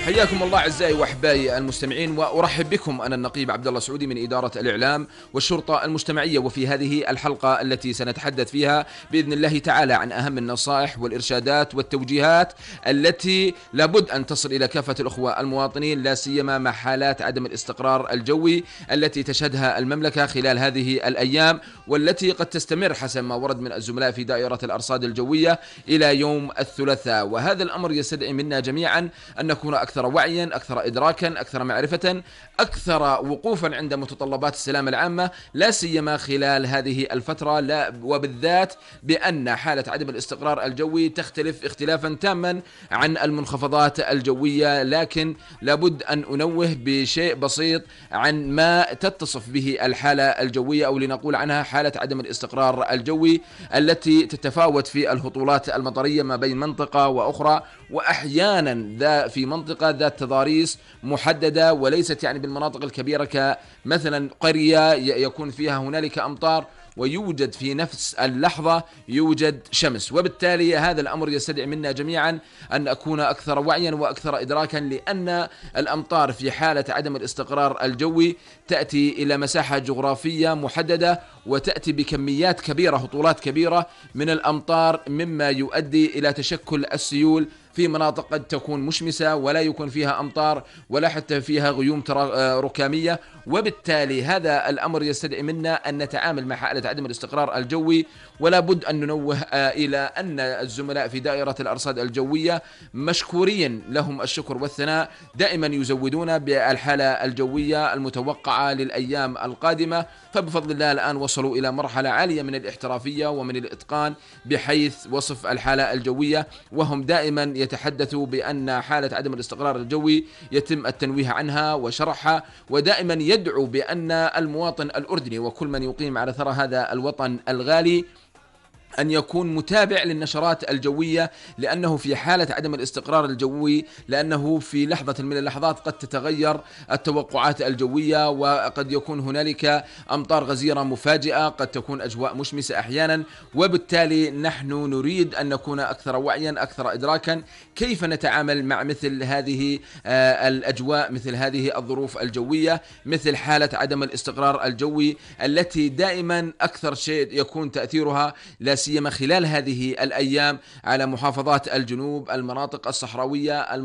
حياكم الله أعزائي وأحبائي المستمعين، وأرحب بكم. أنا النقيب عبد الله سعودي من إدارة الإعلام والشرطة المجتمعية، وفي هذه الحلقة التي سنتحدث فيها بإذن الله تعالى عن أهم النصائح والإرشادات والتوجيهات التي لابد أن تصل إلى كافة الأخوة المواطنين، لا سيما مع حالات عدم الاستقرار الجوي التي تشهدها المملكة خلال هذه الأيام، والتي قد تستمر حسب ما ورد من الزملاء في دائرة الأرصاد الجوية إلى يوم الثلاثاء. وهذا الأمر يستدعي منا جميعا أن نكون أكثر وعيا، أكثر إدراكا، أكثر معرفة، أكثر وقوفا عند متطلبات السلامة العامة، لا سيما خلال هذه الفترة، لا وبالذات بأن حالة عدم الاستقرار الجوي تختلف اختلافا تاما عن المنخفضات الجوية. لكن لابد أن أنوه بشيء بسيط عن ما تتصف به الحالة الجوية، أو لنقول عنها حالة عدم الاستقرار الجوي، التي تتفاوت في الهطولات المطرية ما بين منطقة وأخرى، وأحيانا في منطقة ذات تضاريس محددة، وليست يعني بالمناطق الكبيرة كمثلا قرية يكون فيها هنالك أمطار ويوجد في نفس اللحظة يوجد شمس. وبالتالي هذا الأمر يستدعي منا جميعا أن أكون أكثر وعيا وأكثر إدراكا، لأن الأمطار في حالة عدم الاستقرار الجوي تأتي إلى مساحة جغرافية محددة، وتأتي بكميات كبيرة، هطولات كبيرة من الأمطار، مما يؤدي إلى تشكل السيول في مناطق قد تكون مشمسة ولا يكون فيها أمطار ولا حتى فيها غيوم ركامية. وبالتالي هذا الأمر يستدعي منا أن نتعامل مع حالة عدم الاستقرار الجوي، ولا بد أن ننوه إلى أن الزملاء في دائرة الأرصاد الجوية مشكورين، لهم الشكر والثناء، دائما يزودون بالحالة الجوية المتوقعة للأيام القادمة. فبفضل الله الآن وصلوا إلى مرحلة عالية من الاحترافية ومن الإتقان بحيث وصف الحالة الجوية، وهم دائما يتحدثوا بأن حالة عدم الاستقرار الجوي يتم التنويه عنها وشرحها، ودائما يدعو بأن المواطن الأردني وكل من يقيم على ثرى هذا الوطن الغالي أن يكون متابع للنشرات الجوية، لأنه في حالة عدم الاستقرار الجوي، لأنه في لحظة من اللحظات قد تتغير التوقعات الجوية، وقد يكون هنالك أمطار غزيرة مفاجئة، قد تكون أجواء مشمسة أحيانا. وبالتالي نحن نريد أن نكون أكثر وعيا، أكثر إدراكا، كيف نتعامل مع مثل هذه الأجواء، مثل هذه الظروف الجوية، مثل حالة عدم الاستقرار الجوي التي دائما أكثر شيء يكون تأثيرها لا سيما خلال هذه الأيام على محافظات الجنوب، المناطق الصحراوية،